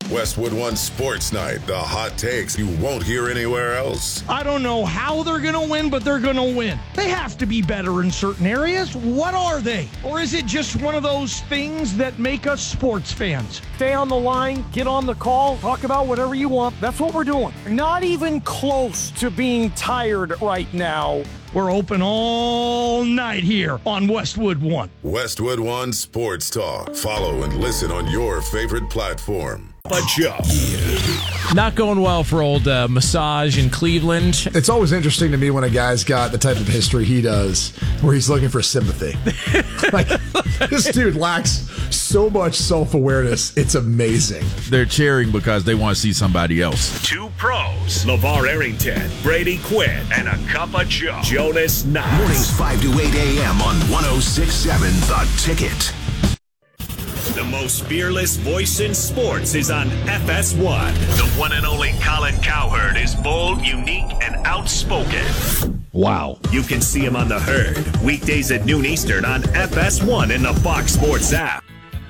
Westwood One Sports Night, the hot takes you won't hear anywhere else. I don't know how they're going to win, but they're going to win. They have to be better in certain areas. What are they? Or is it just one of those things that make us sports fans? Stay on the line, get on the call, talk about whatever you want. That's what we're doing. Not even close to being tired right now. We're open all night here on Westwood One. Westwood One Sports Talk. Follow and listen on your favorite platform. Not going well for old Massage in Cleveland. It's always interesting to me when a guy's got the type of history he does, where he's looking for sympathy. Like, this dude lacks so much self-awareness. It's amazing. They're cheering because they want to see somebody else. Two pros, LeVar Arrington, Brady Quinn, and a cup of Joe, Jonas Knox. Mornings 5 to 8 a.m. on 106.7 The Ticket. The most fearless voice in sports is on FS1. The one and only Colin Cowherd is bold, unique, and outspoken. Wow. You can see him on The Herd, weekdays at noon Eastern on FS1 in the Fox Sports app.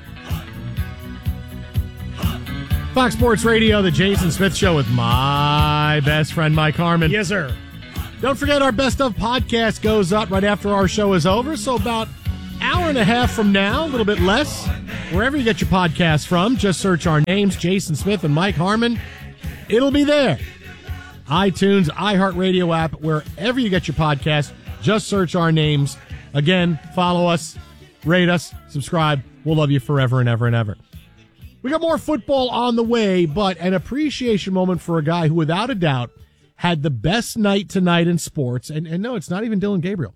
Fox Sports Radio, the Jason Smith Show with my best friend, Mike Harmon. Yes, sir. Don't forget our Best of podcast goes up right after our show is over, so about an hour and a half from now, a little bit less. Wherever you get your podcasts from, just search our names, Jason Smith and Mike Harmon. It'll be there. iTunes, iHeartRadio app, wherever you get your podcasts, just search our names. Again, follow us, rate us, subscribe. We'll love you forever and ever and ever. We got more football on the way, but an appreciation moment for a guy who, without a doubt, had the best night tonight in sports. And no, it's not even Dylan Gabriel.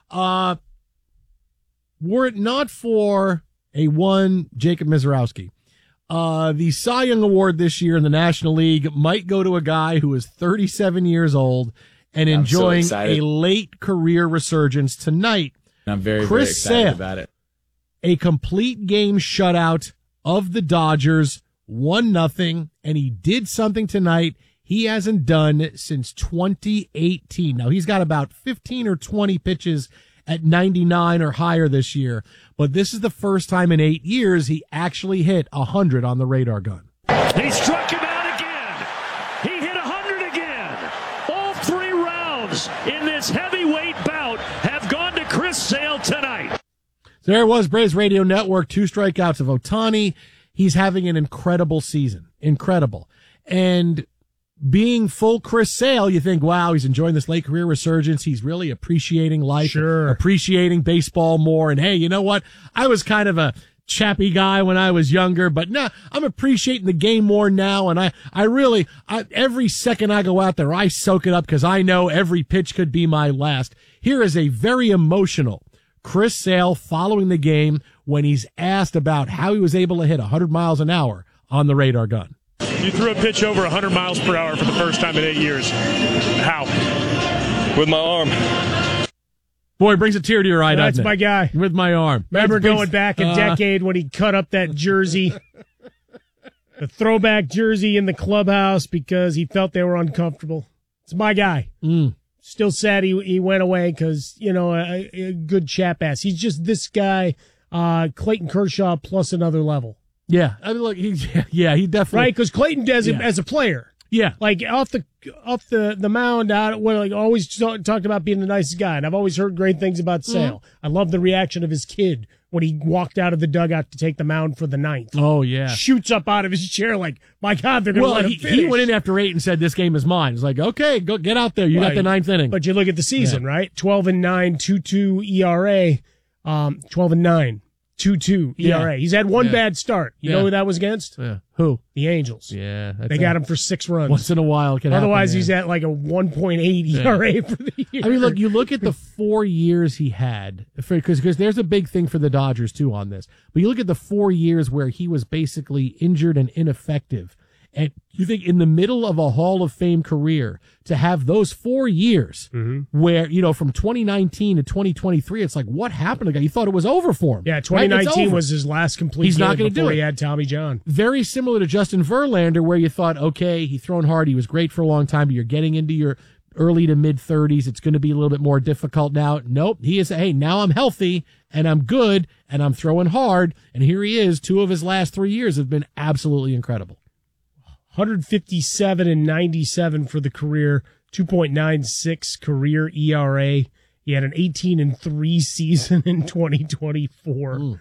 Were it not for Jacob Misiorowski, the Cy Young Award this year in the National League might go to a guy who is 37 years old and enjoying a late career resurgence tonight. I'm very Chris excited Sale, about it. A complete game shutout of the Dodgers, 1-0, and he did something tonight he hasn't done since 2018. Now, he's got about 15 or 20 pitches at 99 or higher this year, but this is the first time in 8 years he actually hit 100 on the radar gun. He struck him out again. He hit 100 again. All 3 rounds in this heavyweight bout have gone to Chris Sale tonight. So there it was, Braves Radio Network, 2 strikeouts of Ohtani. He's having an incredible season. Incredible. And being full Chris Sale, you think, wow, he's enjoying this late career resurgence. He's really appreciating life, appreciating baseball more. And hey, you know what? I was kind of a chappy guy when I was younger, but now I'm appreciating the game more now. And I really, every second I go out there, I soak it up because I know every pitch could be my last. Here is a very emotional Chris Sale following the game when he's asked about how he was able to hit 100 miles an hour on the radar gun. You threw a pitch over 100 miles per hour for the first time in 8 years. How? With my arm. Boy, it brings a tear to your eye, That's doesn't it? my guy. With my arm. Remember going back a decade when he cut up that jersey, the throwback jersey in the clubhouse because he felt they were uncomfortable. It's my guy. Still sad he went away because, you know, a good chap ass. He's just this guy, Clayton Kershaw plus another level. Yeah, I mean, look, he definitely right because Clayton does it as a player. Yeah, like off the mound, always talked about being the nicest guy, and I've always heard great things about Sale. Mm-hmm. I love the reaction of his kid when he walked out of the dugout to take the mound for the 9th. Oh yeah, shoots up out of his chair like, my God, they're going to let him finish. He went in after 8 and said, "This game is mine." It's like, okay, go get out there. You got the 9th inning. But you look at the season, right? 12-9, 2.2 ERA, 12-9. 2.2 ERA. He's had one bad start. You know who that was against? Who? The Angels. Yeah. They got him for 6 runs. Once in a while. Otherwise, he's at like a 1.8 ERA for the year. I mean, you look at the 4 years he had, because there's a big thing for the Dodgers, too, on this. But you look at the 4 years where he was basically injured and ineffective. And you think in the middle of a Hall of Fame career to have those 4 years where, from 2019 to 2023, it's like, what happened to the guy? You thought it was over for him. Yeah, 2019 was his last complete game before he had Tommy John. Very similar to Justin Verlander, where you thought, okay, he thrown hard, he was great for a long time, but you're getting into your early to mid 30s. It's going to be a little bit more difficult now. Nope. He is, hey, now I'm healthy and I'm good and I'm throwing hard. And here he is. 2 of his last 3 years have been absolutely incredible. 157 and 97 for the career, 2.96 career ERA. He had an 18-3 season in 2024.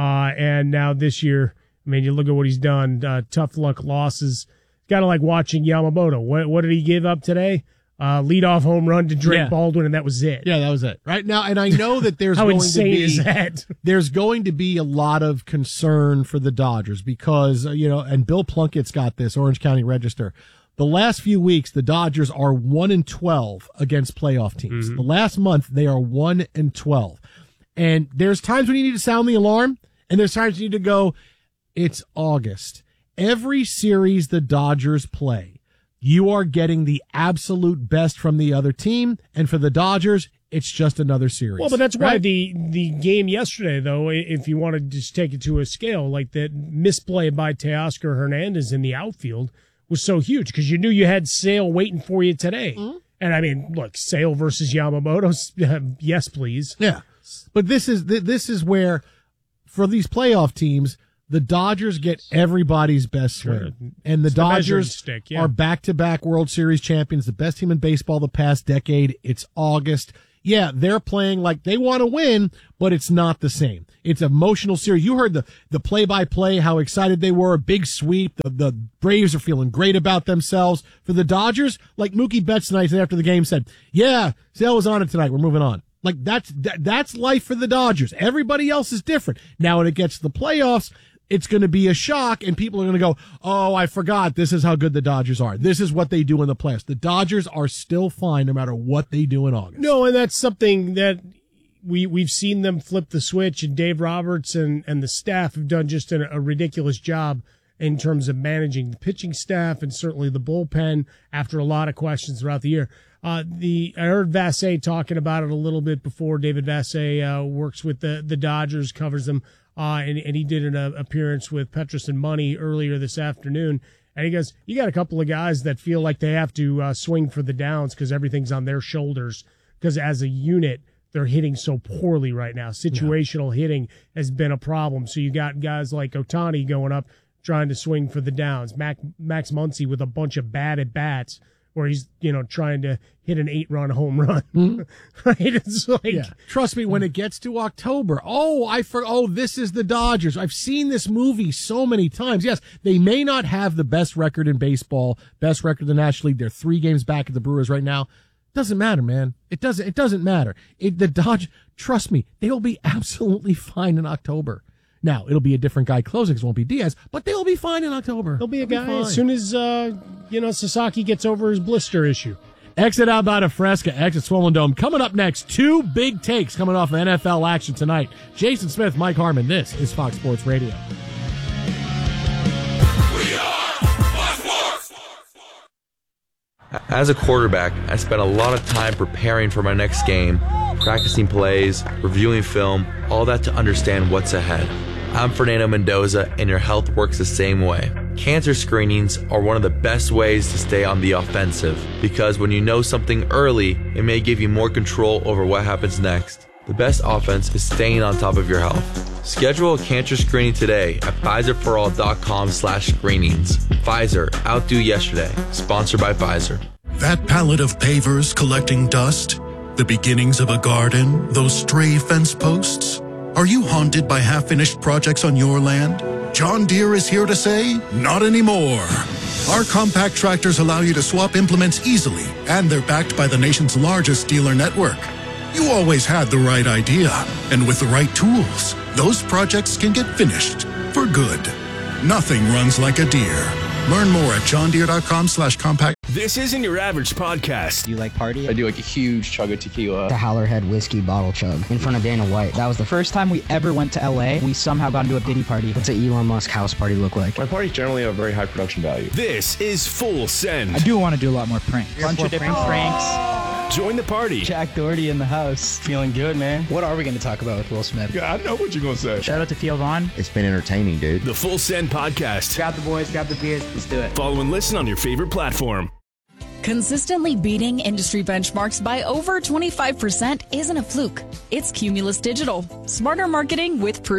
And now this year, I mean, you look at what he's done, tough luck losses. It's kind of like watching Yamamoto. What did he give up today? Leadoff home run to Drake Baldwin, and that was it. Yeah, that was it. Right now, and I know that there's How going insane to be is that? There's going to be a lot of concern for the Dodgers because and Bill Plunkett's got this Orange County Register. The last few weeks, the Dodgers are 1-12 against playoff teams. The last month, they are 1-12, and there's times when you need to sound the alarm, and there's times you need to go. It's August. Every series the Dodgers play, you are getting the absolute best from the other team, and for the Dodgers, it's just another series. Well, but that's why the game yesterday, though, if you want to just take it to a scale, like that misplay by Teoscar Hernandez in the outfield was so huge because you knew you had Sale waiting for you today. And I mean, look, Sale versus Yamamoto, yes, please. Yeah, but this is where, for these playoff teams, the Dodgers get everybody's best swing. And the Dodgers are back-to-back World Series champions, the best team in baseball the past decade. It's August. Yeah, they're playing like they want to win, but it's not the same. It's an emotional series. You heard the play-by-play, how excited they were, big sweep. The Braves are feeling great about themselves. For the Dodgers, like Mookie Betts tonight after the game said, yeah, Sale was on it tonight. We're moving on. Like that's life for the Dodgers. Everybody else is different. Now when it gets to the playoffs, it's going to be a shock, and people are going to go, oh, I forgot. This is how good the Dodgers are. This is what they do in the playoffs. The Dodgers are still fine no matter what they do in August. No, and that's something that we've seen them flip the switch, and Dave Roberts and the staff have done just a ridiculous job in terms of managing the pitching staff and certainly the bullpen after a lot of questions throughout the year. I heard Vassay talking about it a little bit before. David Vassay works with the Dodgers, covers them. And he did an appearance with Petrus and Money earlier this afternoon. And he goes, you got a couple of guys that feel like they have to swing for the downs because everything's on their shoulders. Because as a unit, they're hitting so poorly right now. Situational hitting has been a problem. So you got guys like Ohtani going up trying to swing for the downs. Max Muncy with a bunch of bad at-bats where he's, trying to hit an 8-run home run. Right? It's like, trust me, when it gets to October, this is the Dodgers. I've seen this movie so many times. Yes, they may not have the best record in baseball, best record in the National League. They're 3 games back at the Brewers right now. Doesn't matter, man. It doesn't matter. The Dodgers, trust me, they will be absolutely fine in October. Now, it'll be a different guy closing because it won't be Diaz, but they'll be fine in October. There'll be a guy as soon as, Sasaki gets over his blister issue. Exit out by Fresca, exit Swollen Dome. Coming up next, 2 big takes coming off of NFL action tonight. Jason Smith, Mike Harmon. This is Fox Sports Radio. We are Fox Sports. As a quarterback, I spent a lot of time preparing for my next game, practicing plays, reviewing film, all that to understand what's ahead. I'm Fernando Mendoza, and your health works the same way. Cancer screenings are one of the best ways to stay on the offensive, because when you know something early, it may give you more control over what happens next. The best offense is staying on top of your health. Schedule a cancer screening today at PfizerForAll.com/screenings. Pfizer, outdo yesterday. Sponsored by Pfizer. That pallet of pavers collecting dust? The beginnings of a garden? Those stray fence posts? Are you haunted by half-finished projects on your land? John Deere is here to say, not anymore. Our compact tractors allow you to swap implements easily, and they're backed by the nation's largest dealer network. You always had the right idea, and with the right tools, those projects can get finished for good. Nothing runs like a Deere. Learn more at johndeere.com/compact. This isn't your average podcast. Do you like party? I do like a huge chug of tequila. The Howlerhead whiskey bottle chug in front of Dana White. That was the first time we ever went to LA. We somehow got into a Diddy party. What's an Elon Musk house party look like? My parties generally have very high production value. This is Full Send. I do want to do a lot more pranks. Bunch of different pranks. Join the party. Jack Doherty in the house. Feeling good, man. What are we going to talk about with Will Smith? Yeah, I know what you're going to say. Shout out to Theo Vaughn. It's been entertaining, dude. The Full Send Podcast. Grab the boys, grab the beers. Let's do it. Follow and listen on your favorite platform. Consistently beating industry benchmarks by over 25% isn't a fluke. It's Cumulus Digital. Smarter marketing with proof.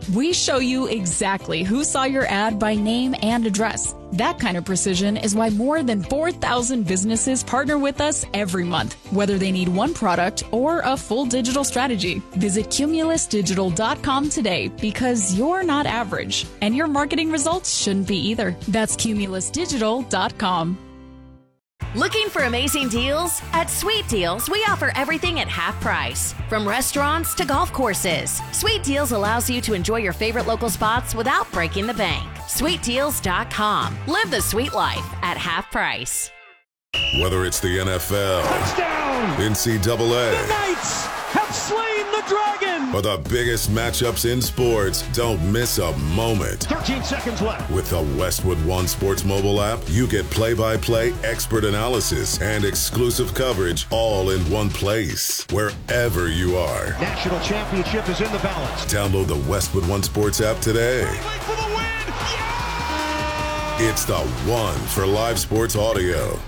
We show you exactly who saw your ad by name and address. That kind of precision is why more than 4,000 businesses partner with us every month, whether they need one product or a full digital strategy. Visit CumulusDigital.com today because you're not average, and your marketing results shouldn't be either. That's CumulusDigital.com. Looking for amazing deals? At Sweet Deals, we offer everything at half price. From restaurants to golf courses, Sweet Deals allows you to enjoy your favorite local spots without breaking the bank. SweetDeals.com. Live the sweet life at half price. Whether it's the NFL, touchdown, NCAA, the Knights have slain the dragon, or the biggest matchups in sports, don't miss a moment. 13 seconds left. With the Westwood One Sports mobile app, you get play-by-play, expert analysis, and exclusive coverage all in one place, wherever you are. National championship is in the balance. Download the Westwood One Sports app today. For the win! Yeah! It's the one for live sports audio.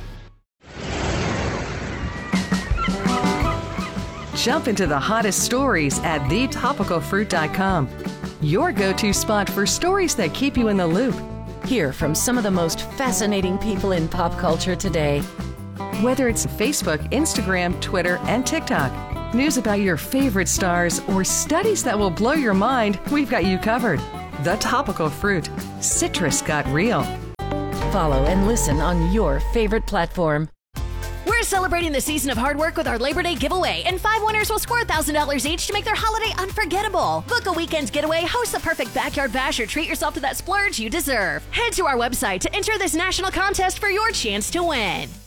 Jump into the hottest stories at thetopicalfruit.com. Your go-to spot for stories that keep you in the loop. Hear from some of the most fascinating people in pop culture today. Whether it's Facebook, Instagram, Twitter, and TikTok, news about your favorite stars, or studies that will blow your mind, we've got you covered. The Topical Fruit. Citrus got real. Follow and listen on your favorite platform. We're celebrating the season of hard work with our Labor Day giveaway, and 5 winners will score $1,000 each to make their holiday unforgettable. Book a weekend getaway, host the perfect backyard bash, or treat yourself to that splurge you deserve. Head to our website to enter this national contest for your chance to win.